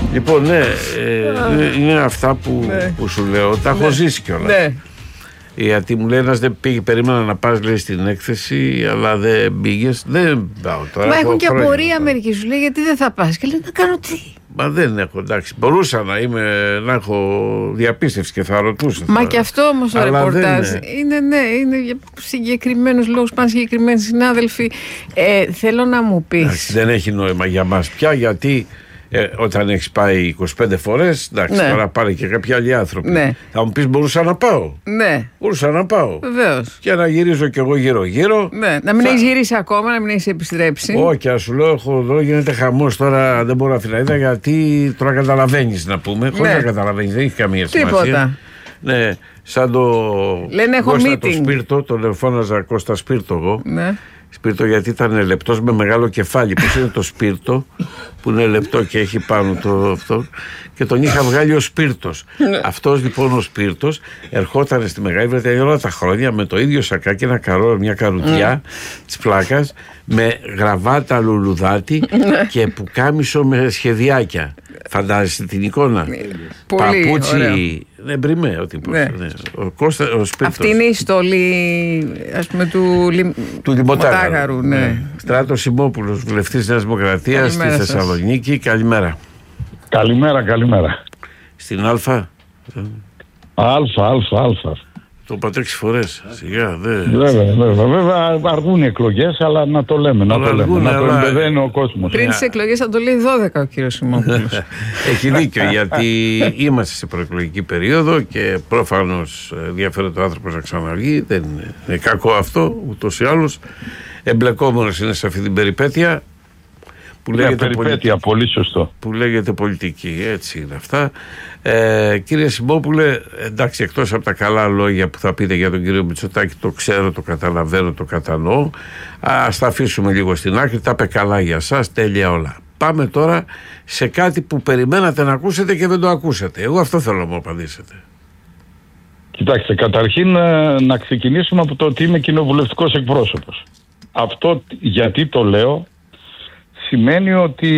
Λοιπόν, ναι, είναι αυτά που σου λέω. Τα έχω ζήσει κιόλας. Ναι. Γιατί μου λέει ένας δεν πήγε, περίμενα να πας λέει στην έκθεση, αλλά δεν πήγες. Δεν πάω τώρα. Μα έχουν και απορία μερικοί, σου λέει γιατί δεν θα πας. Και λέει να κάνω τι. Μα δεν έχω, εντάξει. Μπορούσα να έχω διαπίστευση και θα ρωτούσα. Μα και αυτό όμως το ρεπορτάζ είναι για συγκεκριμένους λόγους, πάνε συγκεκριμένοι συνάδελφοι. Θέλω να μου πεις. Εντάξει, δεν έχει νόημα για μας πια, γιατί όταν έχεις πάει 25 φορές, εντάξει, τώρα πάρε και κάποιοι άλλοι άνθρωποι. Ναι. Θα μου πεις μπορούσα να πάω. Ναι. Μπορούσα να πάω. Βεβαίως. Και να γυρίζω κι εγώ γύρω-γύρω. Ναι. Να μην έχεις γυρίσει ακόμα, να μην έχεις επιστρέψει. Όχι, ας σου λέω, εδώ γίνεται χαμός τώρα, δεν μπορώ να φυλαίδα, γιατί τώρα καταλαβαίνεις να πούμε. Χωρίς να καταλαβαίνεις, δεν έχει καμία σημασία. Τίποτα. Ναι, σαν το Κώστα το Σπίρτο, τον εφώναζα Κώστα Σπίρτο εγώ. Ναι. Σπίρτο γιατί ήταν λεπτός με μεγάλο κεφάλι. Πώς είναι το Σπίρτο που είναι λεπτό και έχει πάνω το αυτό, και τον είχα βγάλει ο Σπίρτος. Αυτός λοιπόν ο Σπίρτος ερχόταν στη Μεγάλη Βρετανία όλα τα χρόνια με το ίδιο σακάκι, ένα καρό, μια καρουτιά της πλάκας, με γραβάτα λουλουδάτη και πουκάμισο με σχεδιάκια. Φαντάζεσαι την εικόνα. Παπούτσι. Ναι, μπριμέ, ο τύπος. Ναι. Ο Σπίρτος. Αυτή είναι η στολή, ας πούμε, του Δημοτάγαρου. Ναι. Στράτος Σιμόπουλος, βουλευτής Νέας Δημοκρατίας στη Θεσσαλονίκη. Καλημέρα. Καλημέρα. Στην Α. Α. Το είπατε 6 φορές. Σιγά, Βέβαια, αργούν οι εκλογές, αλλά να το λέμε. Να το εμπεδαίνει ο κόσμος. Πριν τις εκλογές θα το λέει 12 ο κύριος Σιμόπουλος. Έχει δίκιο, γιατί είμαστε σε προεκλογική περίοδο και προφανώς ενδιαφέρεται ο άνθρωπος να ξαναβγεί. Δεν είναι κακό αυτό, ούτως ή άλλως. Εμπλεκόμενος είναι σε αυτή την περιπέτεια. Που λέγεται πολύ σωστό. Που λέγεται πολιτική, έτσι είναι αυτά. Κύριε Σιμόπουλε, εντάξει, εκτός από τα καλά λόγια που θα πείτε για τον κύριο Μητσοτάκη, το ξέρω, το καταλαβαίνω, το κατανοώ. Ας τα αφήσουμε λίγο στην άκρη, τα είπε καλά για σας, τέλεια όλα. Πάμε τώρα σε κάτι που περιμένατε να ακούσετε και δεν το ακούσατε. Εγώ αυτό θέλω να μου απαντήσετε. Κοιτάξτε, καταρχήν να ξεκινήσουμε από το ότι είμαι κοινοβουλευτικός εκπρόσωπος. Αυτό γιατί το λέω, σημαίνει ότι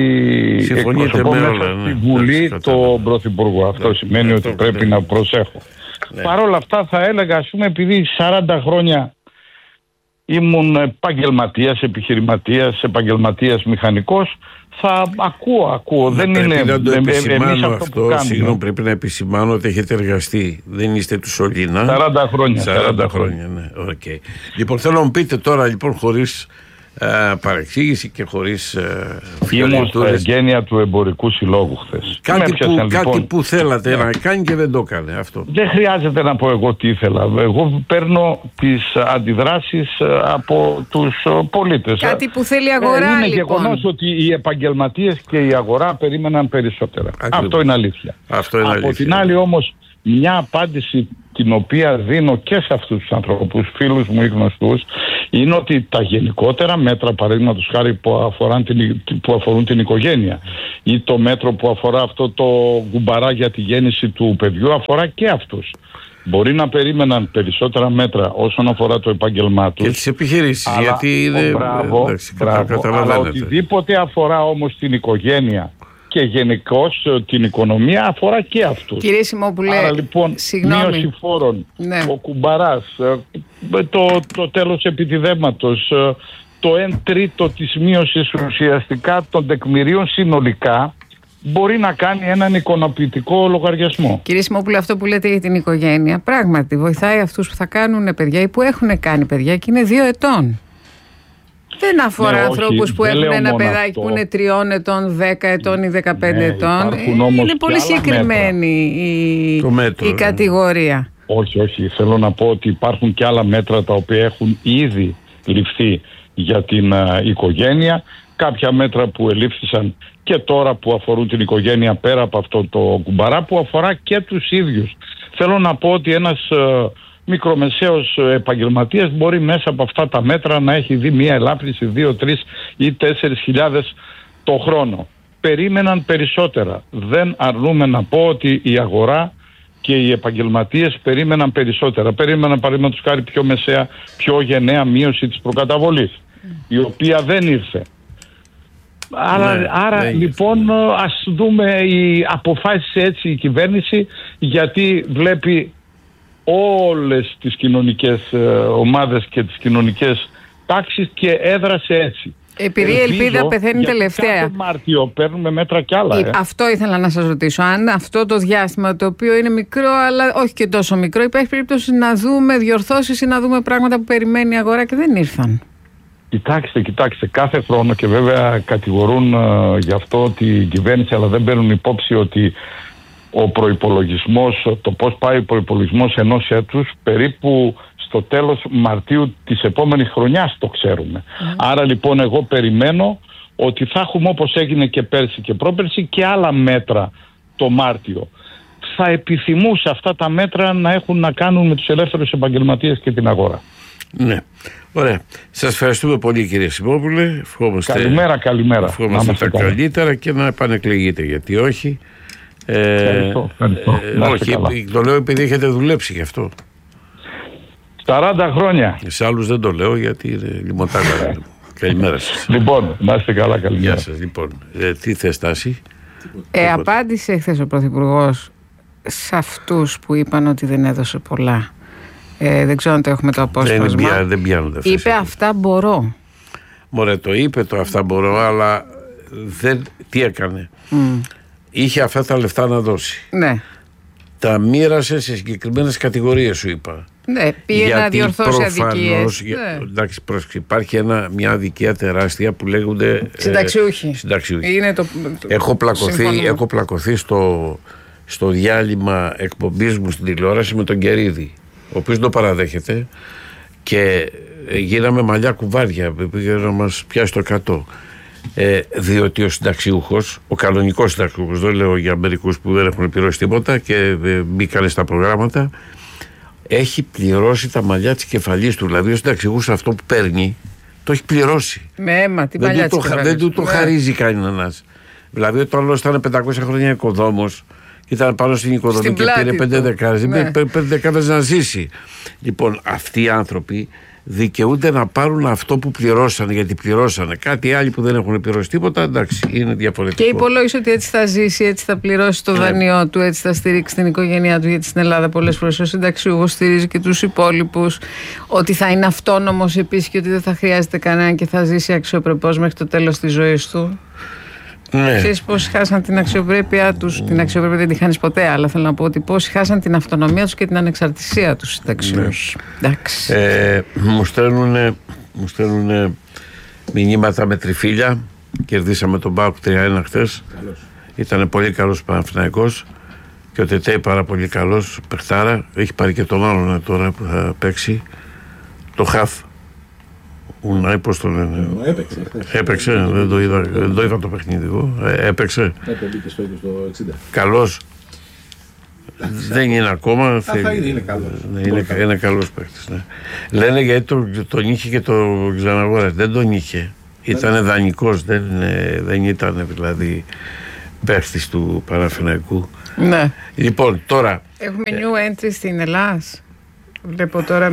εκπροσωπώ μέσα στη Βουλή τον Πρωθυπουργό. Αυτό σημαίνει ότι πρέπει να προσέχω. Παρ' όλα αυτά θα έλεγα, ας πούμε, επειδή 40 χρόνια ήμουν επαγγελματίας, επιχειρηματίας, επαγγελματίας μηχανικός, θα ακούω. Δεν είναι εμείς αυτό που κάνουμε. Συγγνώμη, πρέπει να επισημάνω ότι έχετε εργαστεί. Δεν είστε του Σολίνα. 40 χρόνια. 40 χρόνια, ναι. Okay. Λοιπόν, θέλω να μου πείτε τώρα, λοιπόν, χωρίς παρεξήγηση και χωρίς ήμουν στα εγγένεια του Εμπορικού Συλλόγου χθες. Κάτι που θέλατε να κάνει και δεν το έκανε αυτό. Δεν χρειάζεται να πω εγώ τι ήθελα. Εγώ παίρνω τις αντιδράσεις από τους πολίτες. Κάτι που θέλει η αγορά, είναι λοιπόν. γεγονός ότι οι επαγγελματίες και η αγορά περίμεναν περισσότερα. Ακριβώς. Αυτό είναι αλήθεια. Από την άλλη όμως, μια απάντηση την οποία δίνω και σε αυτούς τους ανθρώπους, φίλους μου ή γνωστούς, είναι ότι τα γενικότερα μέτρα, παραδείγματος χάρη που αφορούν την οικογένεια, ή το μέτρο που αφορά αυτό το κουμπαρά για τη γέννηση του παιδιού, αφορά και αυτούς. Μπορεί να περίμεναν περισσότερα μέτρα όσον αφορά το επάγγελμά τους. Και τις επιχειρήσεις, γιατί είναι... Αλλά οτιδήποτε αφορά όμως την οικογένεια και γενικώς την οικονομία αφορά και αυτούς. Κύριε Σιμόπουλε, άρα λοιπόν, μείωση φόρων, ο κουμπαράς, το τέλος επιτιδεύματος, το 1/3 της μείωσης ουσιαστικά των τεκμηρίων συνολικά μπορεί να κάνει έναν ικανοποιητικό λογαριασμό. Κύριε Σιμόπουλε, αυτό που λέτε για την οικογένεια πράγματι βοηθάει αυτούς που θα κάνουν παιδιά ή που έχουν κάνει παιδιά και είναι 2 ετών. Δεν αφορά ανθρώπους που έχουν ένα παιδάκι που είναι 3 ετών, 10 ετών ή 15 ετών. Είναι πολύ συγκεκριμένη η κατηγορία. Όχι. Θέλω να πω ότι υπάρχουν και άλλα μέτρα τα οποία έχουν ήδη ληφθεί για την οικογένεια. Κάποια μέτρα που ελήφθησαν και τώρα που αφορούν την οικογένεια πέρα από αυτό το κουμπαρά που αφορά και τους ίδιους. Θέλω να πω ότι ένας μικρομεσαίος επαγγελματίας μπορεί μέσα από αυτά τα μέτρα να έχει δει μια ελάφρυνση 2, 3 ή 4.000 το χρόνο. Περίμεναν περισσότερα. Δεν αρνούμε να πω ότι η αγορά και οι επαγγελματίες περίμεναν περισσότερα. Περίμεναν παραδείγματος χάρη πιο μεσαία, πιο γενναία μείωση της προκαταβολής, η οποία δεν ήρθε. Άρα λοιπόν ας δούμε οι αποφάσεις έτσι η κυβέρνηση, γιατί βλέπει όλες τις κοινωνικές ομάδες και τις κοινωνικές τάξεις και έδρασε έτσι. Επειδή η ελπίδα πεθαίνει τελευταία. Κάθε Μάρτιο παίρνουμε μέτρα κι άλλα. Αυτό ήθελα να σας ρωτήσω. Αν αυτό το διάστημα, το οποίο είναι μικρό αλλά όχι και τόσο μικρό, υπάρχει περίπτωση να δούμε διορθώσεις ή να δούμε πράγματα που περιμένει η αγορά και δεν ήρθαν? Κοιτάξτε, κάθε χρόνο, και βέβαια κατηγορούν γι' αυτό την κυβέρνηση, αλλά δεν παίρνουν υπόψη ότι ο προϋπολογισμός, το πώς πάει ο προϋπολογισμός ενός έτους, περίπου στο τέλος Μαρτίου της επόμενης χρονιάς το ξέρουμε. Άρα λοιπόν εγώ περιμένω ότι θα έχουμε, όπως έγινε και πέρσι και πρόπερσι, και άλλα μέτρα το Μάρτιο. Θα επιθυμούσα αυτά τα μέτρα να έχουν να κάνουν με τους ελεύθερους επαγγελματίες και την αγορά. Ναι. Ωραία. Σας ευχαριστούμε πολύ, κύριε Σιμόπουλε. Καλημέρα. Ευχόμαστε τα καλύτερα και να επανεκλεγείτε, γιατί όχι. Ευχαριστώ. Όχι, το λέω επειδή έχετε δουλέψει γι' αυτό. 40 χρόνια. Σε άλλους δεν το λέω, γιατί είναι λιμωτάκα. Καλημέρα σας. Λοιπόν, να είστε καλά, καλημέρα. Γεια σας. Λοιπόν, τι θες, Τάση? Απάντησε χθες ο Πρωθυπουργός σε αυτούς που είπαν ότι δεν έδωσε πολλά. Δεν ξέρω αν το έχουμε το απόσπασμα. Δεν πιάνονται αυτές. Είπε αυτά μπορώ. Μωρέ, το είπε το αυτά μπορώ, αλλά τι έκανε? Είχε αυτά τα λεφτά να δώσει. Ναι. Τα μοίρασε σε συγκεκριμένες κατηγορίες, σου είπα. Ναι, πήγε να διορθώσει αδικίες. Εντάξει, υπάρχει μια αδικία τεράστια που λέγονται συνταξιούχοι. Είναι έχω πλακωθεί στο διάλειμμα εκπομπής μου στην τηλεόραση με τον Κερίδη, ο οποίος το παραδέχεται, και γίναμε μαλλιά κουβάρια, πήγε να μας πιάσει το 100. Διότι ο συνταξιούχος, ο κανονικός συνταξιούχος, δεν λέω για μερικούς που δεν έχουν πληρώσει τίποτα και μπήκαν στα προγράμματα, έχει πληρώσει τα μαλλιά της κεφαλής του. Δηλαδή ο συνταξιούχος αυτό που παίρνει το έχει πληρώσει. Με αίμα, τη μαλλιά της κεφαλής. Δεν του το χαρίζει κανένας. Δηλαδή όταν άλλος ήταν 500 χρόνια οικοδόμος, ήταν πάνω στην οικοδομή και πήρε 5 δεκάδες. Ναι. 5 δεκάδες να ζήσει. Λοιπόν, αυτοί οι άνθρωποι δικαιούνται να πάρουν αυτό που πληρώσανε, γιατί πληρώσανε. Κάτι άλλοι που δεν έχουν πληρώσει τίποτα, εντάξει, είναι διαφορετικό. Και υπολόγισε ότι έτσι θα ζήσει, έτσι θα πληρώσει το δάνειό του, έτσι θα στηρίξει την οικογένειά του. Γιατί στην Ελλάδα πολλές φορές ο συνταξιούχος στηρίζει και τους υπόλοιπους, ότι θα είναι αυτόνομος επίσης και ότι δεν θα χρειάζεται κανέναν και θα ζήσει αξιοπρεπώς μέχρι το τέλος της ζωής του. Ναι. Ξέρεις πόσοι χάσαν την αξιοπρέπειά τους? Την αξιοπρέπεια δεν τη χάνεις ποτέ, αλλά θέλω να πω ότι πόσοι χάσαν την αυτονομία τους και την ανεξαρτησία τους συνταξιούς. Ναι. Μου στέλνουν μηνύματα με τριφύλια. Κερδίσαμε τον ΠΑΟΚ 3-1 χθες. Ήταν πολύ καλός Παναθηναϊκός και ο Τετέι πάρα πολύ καλός παιχτάρα. Έχει πάρει και τον άλλον τώρα που θα παίξει, το Χαφ. Ουνάι, πώς το λένε? Έπαιξε, δεν το είδα το παιχνίδι εγώ. Έπαιξε. Μπήκε στο 60. Καλός. Δεν είναι ακόμα. Θα είναι καλός. Είναι καλός παίκτης. Ναι. Λένε γιατί τον είχε και το ξαναγόρασε. Δεν τον είχε. Ήταν δανεικός. Δεν ήταν δηλαδή παίκτης του Παναθηναϊκού. Ναι. Λοιπόν, τώρα. Έχουμε new entry στην Ελλάδα. Βλέπω τώρα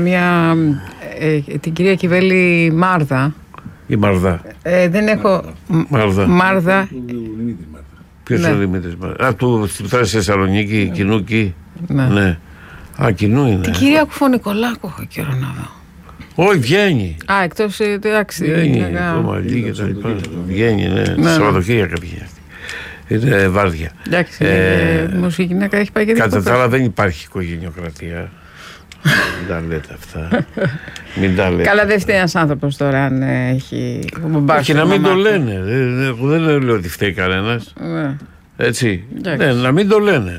την κυρία Κιβέλη Μάρδα. Η Μάρδα. Δεν έχω. Μάρδα. Ποιος είναι ο Δημήτρης Μάρδα? Του φτάσει σε Θεσσαλονίκη, Κοινούκη. Ναι. Κοινού είναι. Την κυρία Κουφονικολάκου έχω καιρό να δω. Όχι, βγαίνει. Εκτός εντάξει. Βγαίνει το μαλλί και τα λοιπά. Βγαίνει, ναι. Σαββατοκύριακα βγαίνει. Είναι βάρδια. Εντάξει. Δημοσιακή γυναίκα έχει πάει και κατά τα άλλα δεν υπάρχει οικογενειοκρατία. Μην τα λέτε αυτά. Καλά, δεν φταίει ένας άνθρωπος τώρα αν έχει. Όχι, να μην το λένε. Δεν λέω ότι φταίει κανένας. Έτσι. Να μην το λένε.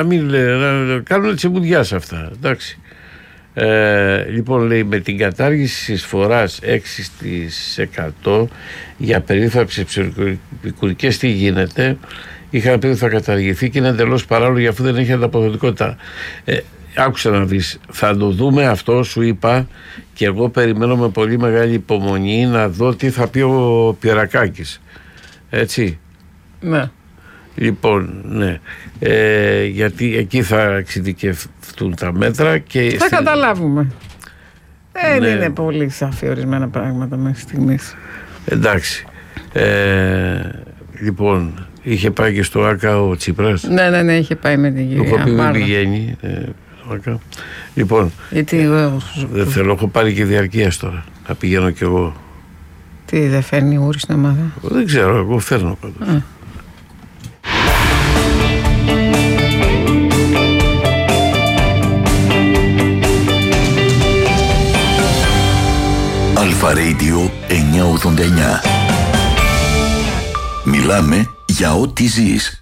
Να κάνουν έτσι μουδιά σε αυτά. Εντάξει. Λοιπόν, λέει, με την κατάργηση της εισφοράς 6% για περίθαλψη επικουρικές, τι γίνεται? Είχαν πει ότι θα καταργηθεί και είναι εντελώς παράλογο αφού δεν έχει ανταποδοτικότητα. Άκουσα να δεις, θα το δούμε αυτό, σου είπα, και εγώ περιμένω με πολύ μεγάλη υπομονή να δω τι θα πει ο Πιερακάκης. Έτσι. Ναι. Λοιπόν, ναι. Γιατί εκεί θα εξειδικευτούν τα μέτρα και θα καταλάβουμε. Δεν είναι πολύ σαφή ορισμένα πράγματα μέχρι στιγμής. Εντάξει. Λοιπόν, είχε πάει και στο ΆΚΑ ο Τσίπρας. Ναι, είχε πάει με την κυρία. Το κοπή μην πηγαίνει. Λοιπόν, δεν θέλω, έχω πάρει και διαρκείας τώρα. Θα πηγαίνω κι εγώ. Τι, δεν φέρνει ούρη στην ομάδα? Δεν ξέρω, εγώ φέρνω πάντως. Αλφα Radio 989. Μιλάμε για ό,τι ζεις.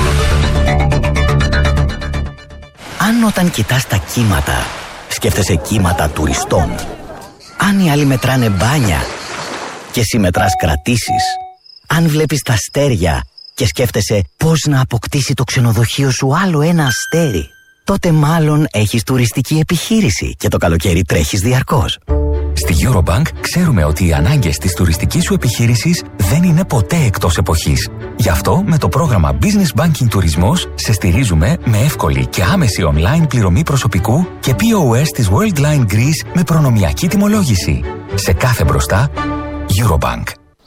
Αν όταν κοιτάς τα κύματα σκέφτεσαι κύματα τουριστών, αν οι άλλοι μετράνε μπάνια και εσύ μετράς κρατήσεις, αν βλέπεις τα αστέρια και σκέφτεσαι πώς να αποκτήσει το ξενοδοχείο σου άλλο ένα αστέρι, τότε μάλλον έχεις τουριστική επιχείρηση και το καλοκαίρι τρέχεις διαρκώς. Στη Eurobank ξέρουμε ότι οι ανάγκες της τουριστικής σου επιχείρησης δεν είναι ποτέ εκτός εποχής. Γι' αυτό με το πρόγραμμα Business Banking Τουρισμός σε στηρίζουμε με εύκολη και άμεση online πληρωμή προσωπικού και POS της Worldline Greece με προνομιακή τιμολόγηση. Σε κάθε μπροστά, Eurobank.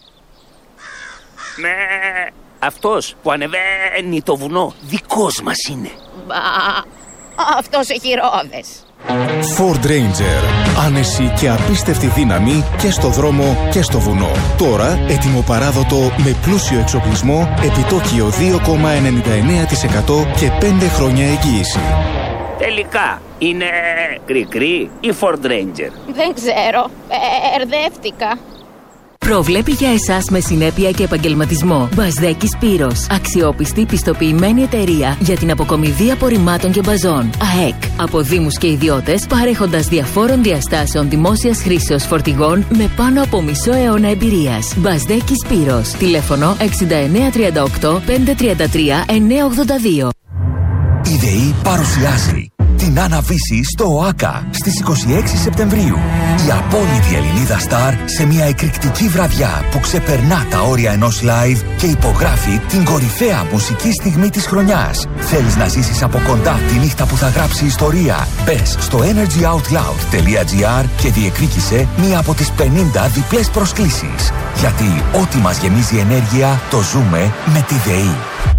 Ναι, αυτός που ανεβαίνει το βουνό δικός μας είναι. Μπα, αυτός έχει ρόδες. Ford Ranger. Άνεση και απίστευτη δύναμη και στο δρόμο και στο βουνό. Τώρα έτοιμο με πλούσιο εξοπλισμό, επιτόκιο 2,99% και 5 χρόνια εγγύηση. Τελικά είναι κρικρί ή Ford Ranger? Δεν ξέρω, μπερδεύτηκα. Προβλέπει για εσάς με συνέπεια και επαγγελματισμό. Μπασδέκη Σπύρος. Αξιόπιστη, πιστοποιημένη εταιρεία για την αποκομιδή απορριμμάτων και μπαζών. ΑΕΚ. Από δήμους και ιδιώτες, παρέχοντας διαφόρων διαστάσεων δημόσιας χρήσεως φορτηγών με πάνω από μισό αιώνα εμπειρίας. Μπασδέκη Σπύρος. Τηλέφωνο 6938 533 982. Η ΔΕΗ παρουσιάζει την αναβίση στο ΟΑΚΑ στις 26 Σεπτεμβρίου. Η απόλυτη Ελληνίδα Σταρ σε μια εκρηκτική βραδιά που ξεπερνά τα όρια ενός live και υπογράφει την κορυφαία μουσική στιγμή της χρονιάς. Θέλεις να ζήσεις από κοντά τη νύχτα που θα γράψει ιστορία? Μπες στο energyoutloud.gr και διεκδίκησε μία από τις 50 διπλές προσκλήσεις. Γιατί ό,τι μας γεμίζει ενέργεια το ζούμε με τη ΔΕΗ.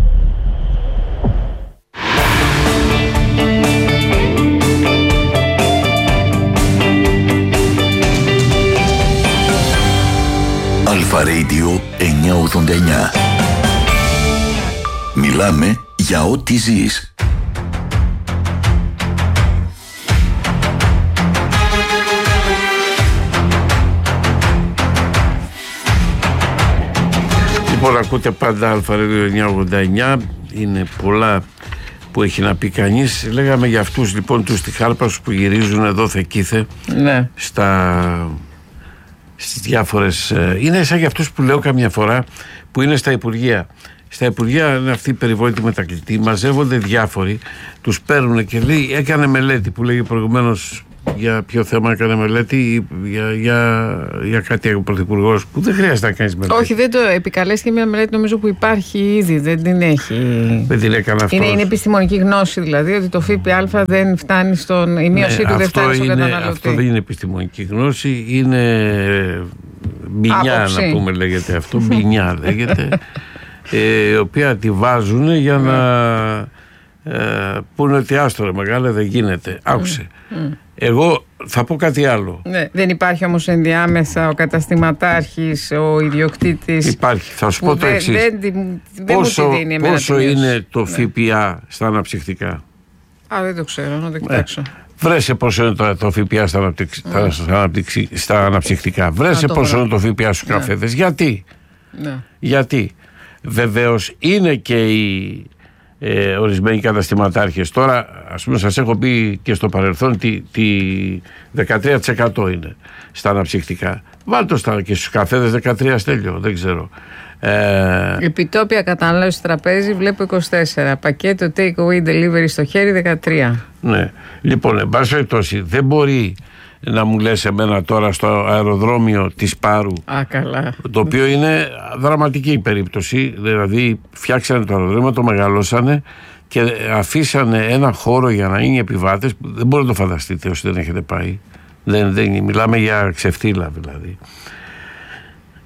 Αλφα Radio 989. Μιλάμε για ό,τι ζεις. Λοιπόν, ακούτε πάντα Αλφα Radio 989. Είναι πολλά που έχει να πει κανείς. Λέγαμε για αυτούς λοιπόν τους τυχάρπασους που γυρίζουν εδώ θεκήθε, ναι, στις διάφορες. Είναι σαν για αυτούς που λέω καμιά φορά που είναι στα Υπουργεία. Στα Υπουργεία είναι αυτοί οι περιβόητοι μετακλητοί, μαζεύονται διάφοροι, τους παίρνουν και λέει έκανε μελέτη, που λέγει προηγουμένως για ποιο θέμα έκανε μελέτη, ή για κάτι ο Πρωθυπουργός, που δεν χρειάζεται να κάνεις μελέτη. Όχι, δεν το επικαλέσει, και μια μελέτη νομίζω που υπάρχει ήδη, δεν την έχει. Δεν την έκανε αυτό. Είναι επιστημονική γνώση δηλαδή, ότι το ΦΠΑ δεν φτάνει στον. Η μείωσή του δεν φτάνει στον καταναλωτή. Αυτό δεν είναι επιστημονική γνώση, είναι μπινιά να πούμε, λέγεται αυτό. Μπινιά λέγεται. Η οποία τη βάζουν για να πούνε ότι άστορα μεγάλα δεν γίνεται. Άκουσε. Εγώ θα πω κάτι άλλο. Ναι, δεν υπάρχει όμως ενδιάμεσα ο καταστηματάρχης, ο ιδιοκτήτης. Υπάρχει. Θα σου πω το εξής. Πόσο είναι το ΦΠΑ στα αναψυκτικά? Δεν το ξέρω, να το κοιτάξω. Βρέσε πόσο είναι το ΦΠΑ στα αναψυκτικά. Βρέσε πόσο είναι το ΦΠΑ στους καφέδες. Γιατί? Γιατί βεβαίως είναι και οι ορισμένοι καταστηματάρχες. Τώρα, ας πούμε, σας έχω πει και στο παρελθόν τι 13% είναι στα αναψυκτικά. Βάλτε το και στους καφέδες 13, στέλιο, δεν ξέρω. Επιτόπια κατανάλωση τραπέζι βλέπω 24. Πακέτο take away delivery στο χέρι 13. Ναι. Λοιπόν, εν πάση περιπτώσει, δεν μπορεί να μου λες εμένα τώρα στο αεροδρόμιο της Πάρου, καλά, το οποίο είναι δραματική περίπτωση. Δηλαδή φτιάξανε το αεροδρόμιο, το μεγαλώσανε και αφήσανε ένα χώρο για να είναι επιβάτες. Δεν μπορείτε να το φανταστείτε όσοι δεν έχετε πάει. Μιλάμε για ξεφτύλα δηλαδή.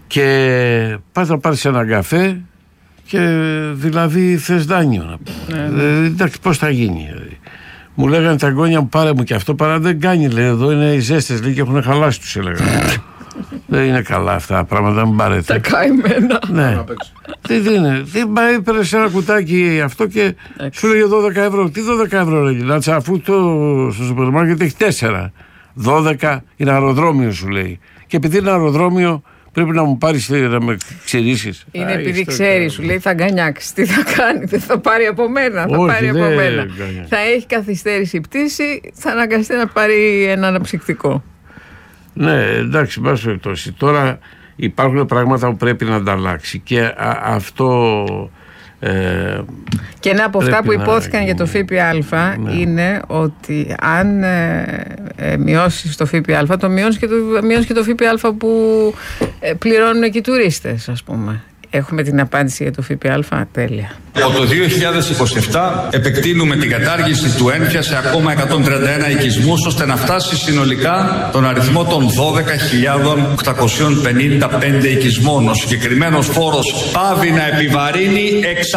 και πας να πάρεις έναν καφέ και δηλαδή θες δάνειο. Εντάξει, πώς θα γίνει. Μου λέγανε τα εγγόνια μου, πάρε μου και αυτό, παρά δεν κάνει. Λέει, εδώ είναι οι ζέστες, λέει, και έχουν χαλάσει, τους έλεγα. Δεν είναι καλά αυτά τα πράγματα, μην πάρετε. Τα καημένα. Ναι. Τι είναι. Έπαιρνες ένα κουτάκι αυτό και σου λέγε 12 ευρώ. Τι 12 ευρώ λέγε. Λάτσα, αφού στο σούπερ μάρκετ έχει 4. 12 είναι αεροδρόμιο, σου λέει. Και επειδή είναι αεροδρόμιο, πρέπει να μου πάρεις να με ξυρίσεις. Είναι επειδή ξέρει, σου λέει, θα γκανιάξει. Τι θα κάνει, δεν θα πάρει από μένα. Θα πάρει από μένα. Θα έχει καθυστέρηση η πτήση, θα αναγκαστεί να πάρει ένα αναψυκτικό. Ναι, εντάξει, πάση περιπτώσει. Τώρα υπάρχουν πράγματα που πρέπει να ανταλλάξει και αυτό. Και ένα από αυτά που υπόθηκαν για το ΦΠΑ είναι ότι αν μειώσεις το ΦΠΑ, το μειώσεις και το ΦΠΑ που πληρώνουν και οι τουρίστες, ας πούμε. Έχουμε την απάντηση για το ΦΠΑ, τέλεια. Από το 2027 επεκτείνουμε την κατάργηση του ένφια σε ακόμα 131 οικισμούς, ώστε να φτάσει συνολικά τον αριθμό των 12.855 οικισμών. Ο συγκεκριμένος φόρος πάβει να επιβαρύνει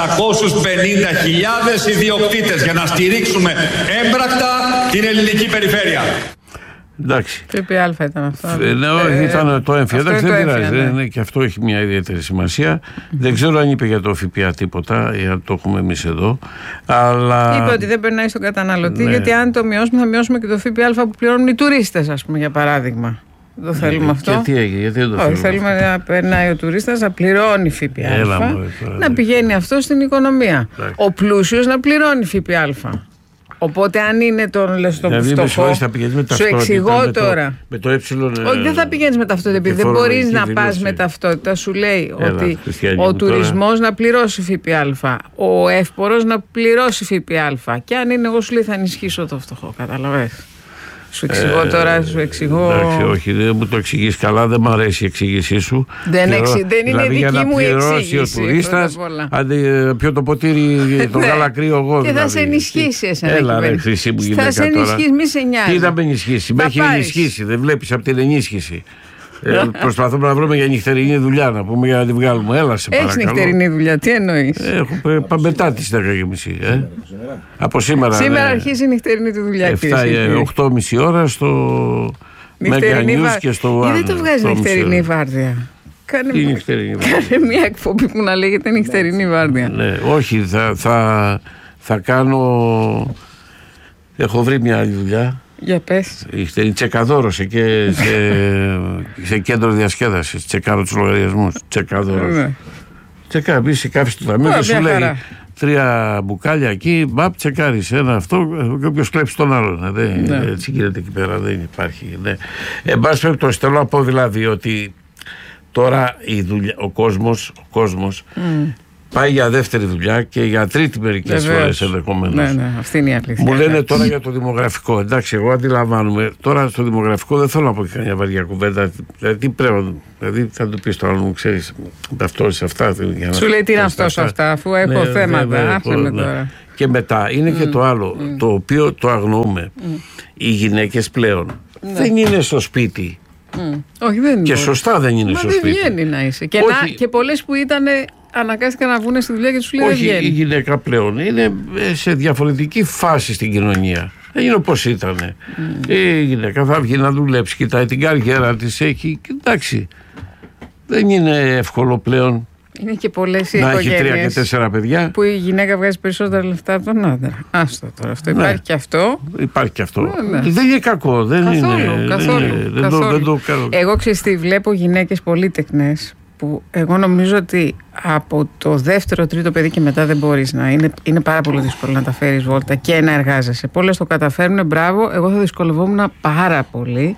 650.000 ιδιοκτήτες για να στηρίξουμε έμπρακτα την ελληνική περιφέρεια. Εντάξει. ΦΠΑ ήταν αυτό. Ναι, ήταν το έμφυα. Εντάξει, δεν πειράζει. Ναι. Και αυτό έχει μια ιδιαίτερη σημασία. Δεν ξέρω αν είπε για το ΦΠΑ τίποτα, ή αν το έχουμε εμείς εδώ. Αλλά... είπε ότι δεν περνάει στον καταναλωτή, γιατί αν το μειώσουμε, θα μειώσουμε και το ΦΠΑ που πληρώνουν οι τουρίστες, ας πούμε, για παράδειγμα. Το θέλουμε αυτό. Και τι έγινε, γιατί δεν το θέλουμε. Θέλουμε να περνάει ο τουρίστας να πληρώνει ΦΠΑ. Να πηγαίνει αυτό στην οικονομία. Ο πλούσιος να πληρώνει ΦΠΑ. Οπότε αν είναι τον φτωχό, σου εξηγώ τώρα. Με το όχι, δεν θα πηγαίνεις με ταυτότητα, επειδή δεν μπορείς να πας με ταυτότητα. Σου λέει ότι ο τουρισμός να πληρώσει ΦΠΑ, ο εύπορος να πληρώσει ΦΠΑ. Και αν είναι, εγώ σου λέει, θα ενισχύσω το φτωχό. Καταλαβες. Σου εξηγώ τώρα, σου εξηγώ. Εντάξει, όχι, δεν μου το εξηγείς καλά, δεν μου αρέσει η εξήγησή σου. Δεν είναι δική μου εξήγηση. Ο τουρίστας, πιω το ποτήρι, το γάλα κρύο εγώ. Και θα σε ενισχύσει εσένα. Έλα, ρε χρυσή μου γυναίκα. Θα σε ενισχύσει, μη σε νοιάζει. Τι θα με ενισχύσει, με έχει ενισχύσει, δεν βλέπεις από την ενίσχυση. Προσπαθούμε να βρούμε για νυχτερινή δουλειά, να πούμε, για να τη βγάλουμε. Έλα, σε παρακαλώ. Έχεις νυχτερινή δουλειά, τι εννοείς? Έχω μετά τις 10:30. Από σήμερα. Σήμερα αρχίζει η νυχτερινή του δουλειά. 8:30 ώρα στο Mega News και στο γιατί δεν το βγάζει νυχτερινή βάρδια? Κάνε μια εκπομπή που να λέγεται νυχτερινή βάρδια. Ναι, όχι, θα κάνω. Έχω βρει μια άλλη δουλειά. Για πες. Τσεκαδόρωσε και σε κέντρο διασκέδασης. Τσεκάρω τους λογαριασμούς. Τσεκαδόρωσε. Τσεκάρω, μπεις σε κάφη του ταμείου και σου λέει 3 μπουκάλια εκεί, μπαπ, τσεκάρεις ένα αυτό και όποιος κλέψει τον άλλον. Έτσι γίνεται εκεί πέρα, δεν υπάρχει. Εν πάση περιπτώσει, θέλω να πω δηλαδή ότι τώρα ο κόσμος πάει για δεύτερη δουλειά και για τρίτη μερικές φορές ενδεχομένως. Ναι, αυτή είναι η αλήθεια. Μου λένε τώρα για το δημογραφικό. Εντάξει, εγώ αντιλαμβάνομαι. Τώρα στο δημογραφικό δεν θέλω να πω και καμιά βαριά κουβέντα. Δηλαδή, δηλαδή θα του πει το άλλο, μου ξέρεις, ταυτόσεις αυτά. Σου λέει τι είναι αυτός αυτά, αφού έχω θέματα. Άσε με τώρα. Και μετά είναι και το άλλο, το οποίο το αγνοούμε. Οι γυναίκες πλέον δεν είναι στο σπίτι. Όχι, δεν είναι. Και σωστά δεν είναι στο σπίτι. Δεν βγαίνει να είσαι. Και πολλές που ήταν. Αναγκάστηκαν να βγουν στη δουλειά και τους λέει δεν βγαίνει. Όχι, η γυναίκα πλέον είναι σε διαφορετική φάση στην κοινωνία. Δεν είναι όπως ήταν. Η γυναίκα θα βγει να δουλέψει, κοιτάει την καριέρα της, έχει. Εντάξει. Δεν είναι εύκολο πλέον. Είναι και πολλές να έχει 3 και 4 παιδιά. Που η γυναίκα βγάζει περισσότερα λεφτά από τον άντρα. Άστο τώρα. Αυτό υπάρχει και αυτό. Υπάρχει και αυτό. Δεν είναι κακό. Καθόλου. Εγώ ξέρεις τι, βλέπω γυναίκες πολύτεκνες. Που εγώ νομίζω ότι από το δεύτερο, τρίτο παιδί και μετά δεν μπορείς να είναι πάρα πολύ δύσκολο να τα φέρεις βόλτα και να εργάζεσαι. Πολλές το καταφέρνουν, μπράβο. Εγώ θα δυσκολευόμουν πάρα πολύ.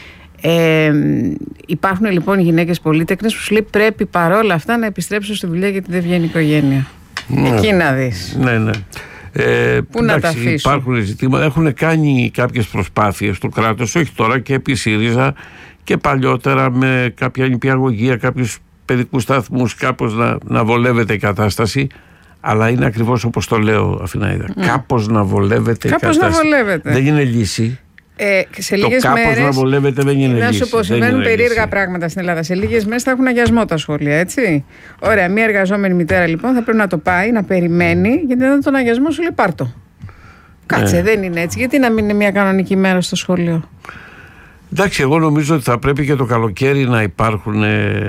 Υπάρχουν λοιπόν γυναίκες πολύτεκνες που σου λέει πρέπει παρόλα αυτά να επιστρέψω στη δουλειά γιατί δεν βγαίνει η οικογένεια. Εκεί να δεις. Ναι. Πού να τα αφήσουν. Υπάρχουν ζητήματα. Έχουν κάνει κάποιες προσπάθειες στο κράτος, όχι τώρα, και επί ΣΥΡΙΖΑ και παλιότερα με κάποια νηπιαγωγεία, κάποιους παιδικούς σταθμούς, κάπως να βολεύεται η κατάσταση. Αλλά είναι ακριβώς όπως το λέω, Αθηναίδα. Κάπως να βολεύεται η κατάσταση. Να βολεύεται. Δεν είναι λύση. Σε λίγες μέρες. Κάπως να βολεύεται δεν είναι λύση. Να σου πω, συμβαίνουν περίεργα πράγματα στην Ελλάδα. Σε λίγες μέρες θα έχουν αγιασμό τα σχολεία, έτσι. Ωραία, μια εργαζόμενη μητέρα λοιπόν θα πρέπει να το πάει, να περιμένει, γιατί δεν τον αγιασμό σου λέει πάρτο. Κάτσε, δεν είναι έτσι. Γιατί να μην είναι μια κανονική μέρα στο σχολείο? Εντάξει, εγώ νομίζω ότι θα πρέπει και το καλοκαίρι να υπάρχουν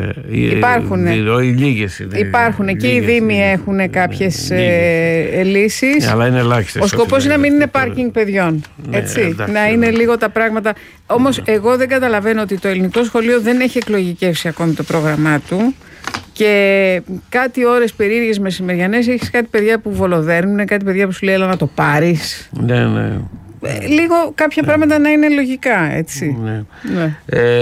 λίγες. Υπάρχουν και οι Δήμοι έχουν κάποιες λύσεις. Αλλά είναι ελάχιστες. Ο σκοπός είναι να μην είναι πάρκινγκ παιδιών. Έτσι, εντάξει, να είναι λίγο τα πράγματα. Όμως εγώ δεν καταλαβαίνω ότι το ελληνικό σχολείο δεν έχει εκλογικεύσει ακόμη το πρόγραμμά του. Και κάτι ώρες περίεργες μεσημεριανές έχεις κάτι παιδιά που βολοδέρνουν, κάτι παιδιά που σου λέει έλα να το πάρεις. Ναι. Λίγο κάποια πράγματα να είναι λογικά, έτσι. Ναι.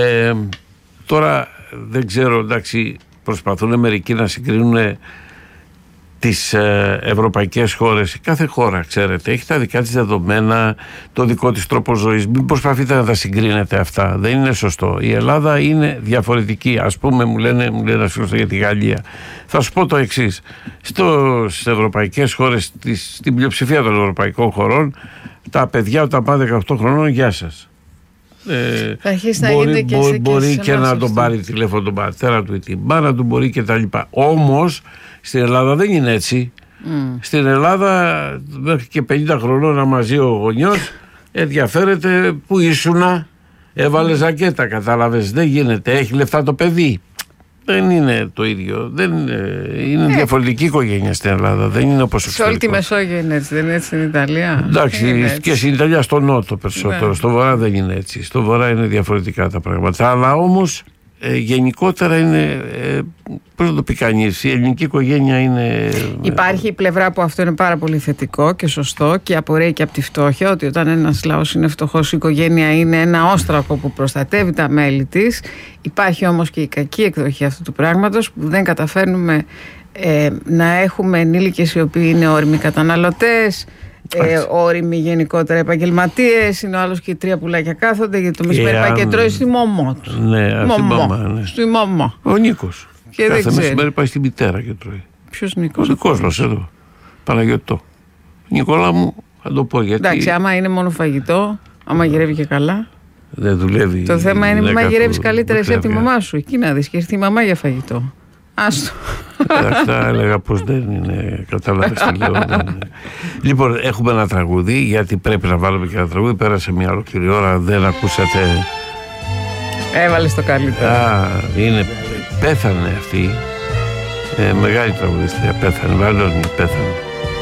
Τώρα δεν ξέρω, εντάξει, προσπαθούν μερικοί να συγκρίνουν τις ευρωπαϊκές χώρες. Κάθε χώρα, ξέρετε, έχει τα δικά της δεδομένα, το δικό της τρόπο ζωής. Μην προσπαθείτε να τα συγκρίνετε αυτά. Δεν είναι σωστό. Η Ελλάδα είναι διαφορετική. Ας πούμε, μου λένε ένα φίλο για τη Γαλλία. Θα σου πω το εξής. Στις ευρωπαϊκές χώρες, στην πλειοψηφία των ευρωπαϊκών χωρών, τα παιδιά όταν πάνε 18 χρονών, γεια σας. Θα αρχίσει να γίνεται και μπορεί και να τον πάρει τηλέφωνο τον πατέρα του ή την μάνα του, μπορεί και τα λοιπά. Όμως στην Ελλάδα δεν είναι έτσι. Στην Ελλάδα μέχρι και 50 χρονών να μαζί ο γονιός ενδιαφέρεται που ήσουνα, έβαλε ζακέτα, κατάλαβες, δεν γίνεται, έχει λεφτά το παιδί. Δεν είναι το ίδιο. Είναι διαφορετική οικογένεια στην Ελλάδα. Δεν είναι όπως σε όλη τη Μεσόγειο είναι έτσι, δεν είναι έτσι στην Ιταλία? Εντάξει, και στην Ιταλία στο νότο περισσότερο. Στο βορρά δεν είναι έτσι. Στο βορρά είναι διαφορετικά τα πράγματα. Αλλά όμως γενικότερα είναι. Πώς να το πει κανείς, η ελληνική οικογένεια είναι. Υπάρχει η πλευρά που αυτό είναι πάρα πολύ θετικό και σωστό και απορρέει και από τη φτώχεια, ότι όταν ένας λαός είναι φτωχός, η οικογένεια είναι ένα όστρακο που προστατεύει τα μέλη της. Υπάρχει όμως και η κακή εκδοχή αυτού του πράγματος, που δεν καταφέρνουμε να έχουμε ενήλικες οι οποίοι είναι όριμοι καταναλωτές, όριμοι γενικότερα επαγγελματίες. Είναι ο άλλος και οι 3 πουλάκια κάθονται, γιατί το μεσημέρι πάει και τρώει στη μωμό του. Ναι, στη μωμό. Ο Νίκος. Και κάθε μεσημέρι πάει στη μητέρα και τρώει. Ποιος Νίκος? Ο δικός μας εδώ. Παναγιωτό. Νικόλα μου, θα το πω γιατί. Εντάξει, άμα είναι μόνο φαγητό, άμα μαγειρεύει και καλά. Δεν δουλεύει. Το θέμα είναι μην μαγειρεύεις καλύτερα εσύ από τη μαμά σου. Εκεί να δεις και έρθει η μαμά για φαγητό. Άστο. Αυτά έλεγα πως δεν είναι. Κατάλαβες τι λέω. Λοιπόν, έχουμε ένα τραγούδι, γιατί πρέπει να βάλουμε και ένα τραγούδι. Πέρασε μια ολόκληρη ώρα, δεν ακούσατε. Έβαλες το καλύτερο. Πέθανε αυτή. Μεγάλη τραγουδίστρια, πέθανε. Βαλόνι, πέθανε.